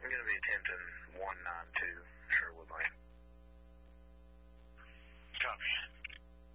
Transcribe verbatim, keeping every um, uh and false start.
I'm going to be attempting one nine two Sherwood Lane.